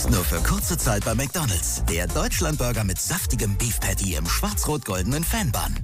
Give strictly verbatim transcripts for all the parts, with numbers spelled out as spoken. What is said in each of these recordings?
Jetzt nur für kurze Zeit bei McDonald's. Der Deutschlandburger mit saftigem Beef Patty im schwarz-rot-goldenen Fanbun.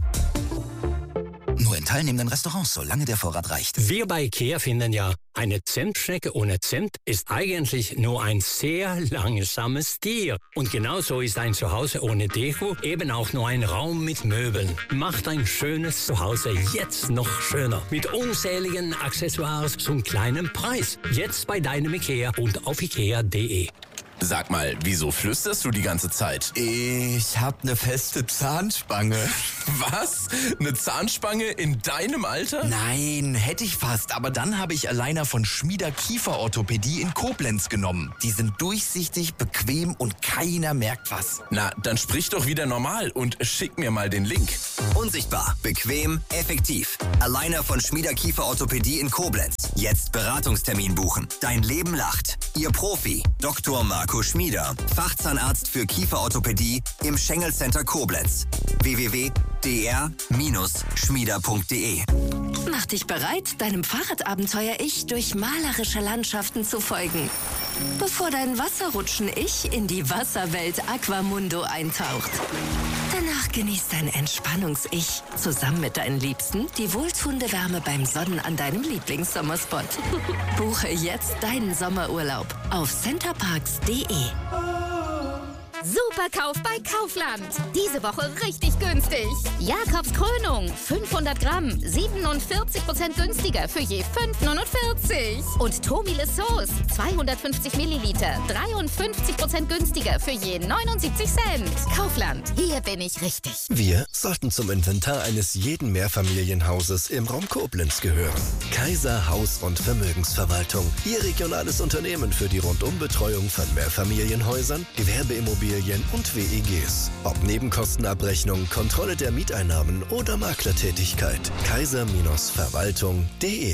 Nur in teilnehmenden Restaurants, solange der Vorrat reicht. Wir bei IKEA finden ja, eine Zimtschnecke ohne Zimt ist eigentlich nur ein sehr langsames Tier. Und genauso ist ein Zuhause ohne Deko eben auch nur ein Raum mit Möbeln. Macht ein schönes Zuhause jetzt noch schöner. Mit unzähligen Accessoires zum kleinen Preis. Jetzt bei deinem IKEA und auf ikea punkt de. Sag mal, wieso flüsterst du die ganze Zeit? Ich hab ne feste Zahnspange. Was? Eine Zahnspange in deinem Alter? Nein, hätte ich fast. Aber dann habe ich Alleiner von Schmieder Kieferorthopädie in Koblenz genommen. Die sind durchsichtig, bequem und keiner merkt was. Na, dann sprich doch wieder normal und schick mir mal den Link. Unsichtbar, bequem, effektiv. Alleiner von Schmieder Kieferorthopädie in Koblenz. Jetzt Beratungstermin buchen. Dein Leben lacht. Ihr Profi, Doktor Marco Schmieder, Fachzahnarzt für Kieferorthopädie im Schengel Center Koblenz. w w w punkt d r schmieder punkt de. Mach dich bereit, deinem Fahrradabenteuer-Ich durch malerische Landschaften zu folgen. Bevor dein Wasserrutschen-Ich in die Wasserwelt Aquamundo eintaucht. Danach genießt dein Entspannungs-Ich zusammen mit deinen Liebsten die wohltuende Wärme beim Sonnen an deinem Lieblingssommerspot. Buche jetzt deinen Sommerurlaub auf centerparks punkt de. Superkauf bei Kaufland. Diese Woche richtig günstig. Jakobs Krönung, fünfhundert Gramm, siebenundvierzig Prozent günstiger für je fünf neunundvierzig. Und Tomile Sauce, zweihundertfünfzig Milliliter, dreiundfünfzig Prozent günstiger für je neunundsiebzig Cent. Kaufland, hier bin ich richtig. Wir sollten zum Inventar eines jeden Mehrfamilienhauses im Raum Koblenz gehören. Kaiser Haus- und Vermögensverwaltung. Ihr regionales Unternehmen für die Rundumbetreuung von Mehrfamilienhäusern, Gewerbeimmobilien und W E Gs. Ob Nebenkostenabrechnung, Kontrolle der Mieteinnahmen oder Maklertätigkeit. Kaiser-Verwaltung punkt de.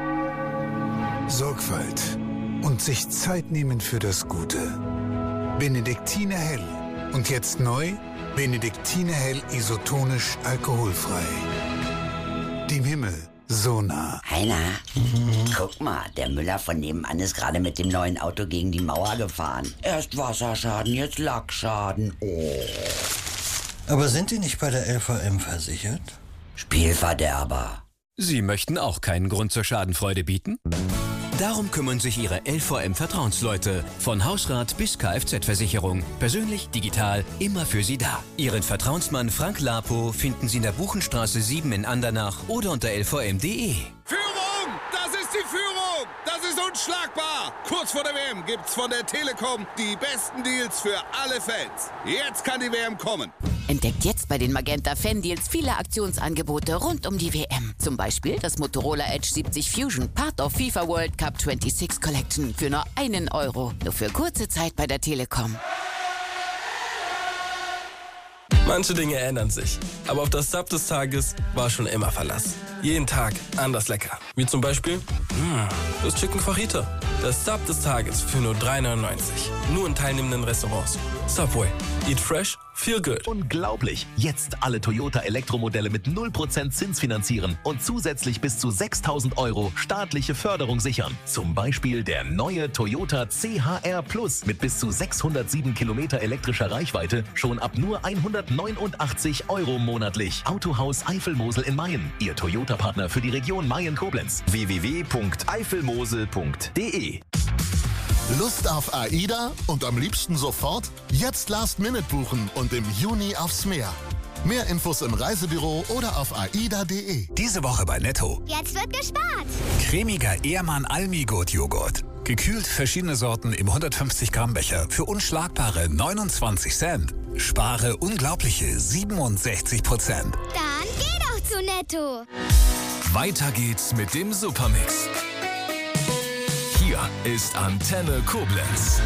Sorgfalt und sich Zeit nehmen für das Gute. Benediktiner Hell. Und jetzt neu, Benediktiner Hell isotonisch alkoholfrei. Dem Himmel so nah. Heiner, mhm. Guck mal, der Müller von nebenan ist gerade mit dem neuen Auto gegen die Mauer gefahren. Erst Wasserschaden, jetzt Lackschaden. Oh. Aber sind die nicht bei der L V M versichert? Spielverderber. Sie möchten auch keinen Grund zur Schadenfreude bieten? Darum kümmern sich Ihre L V M-Vertrauensleute. Von Hausrat bis Kfz-Versicherung. Persönlich, digital, immer für Sie da. Ihren Vertrauensmann Frank Lapo finden Sie in der Buchenstraße sieben in Andernach oder unter l v m punkt de. Führung! Das ist die Führung! Das ist unschlagbar! Kurz vor der W M gibt's von der Telekom die besten Deals für alle Fans. Jetzt kann die W M kommen. Entdeckt jetzt bei den Magenta Fan-Deals viele Aktionsangebote rund um die W M. Zum Beispiel das Motorola Edge siebzig Fusion, Part of FIFA World Cup sechsundzwanzig Collection für nur einen Euro. Nur für kurze Zeit bei der Telekom. Manche Dinge ändern sich, aber auf das Sub des Tages war schon immer Verlass. Jeden Tag anders lecker. Wie zum Beispiel mh, das Chicken Fajita. Das Sub des Tages für nur drei neunundneunzig. Nur in teilnehmenden Restaurants. Subway. Eat fresh, feel good. Unglaublich! Jetzt alle Toyota Elektromodelle mit null Prozent Zins finanzieren und zusätzlich bis zu sechstausend Euro staatliche Förderung sichern. Zum Beispiel der neue Toyota C H R Plus mit bis zu sechshundertsieben Kilometer elektrischer Reichweite schon ab nur hundertneunundachtzig Euro monatlich. Autohaus Eifelmosel in Mayen. Ihr Toyota-Partner für die Region Mayen-Koblenz. w w w punkt eifelmosel punkt de. Lust auf AIDA und am liebsten sofort? Jetzt Last Minute buchen und im Juni aufs Meer. Mehr Infos im Reisebüro oder auf aida punkt de. Diese Woche bei Netto. Jetzt wird gespart. Cremiger Ehrmann Almigurt Joghurt. Gekühlt verschiedene Sorten im hundertfünfzig Gramm Becher für unschlagbare neunundzwanzig Cent. Spare unglaubliche siebenundsechzig Prozent. Dann geh doch zu Netto. Weiter geht's mit dem Supermix. Hier ist Antenne Koblenz.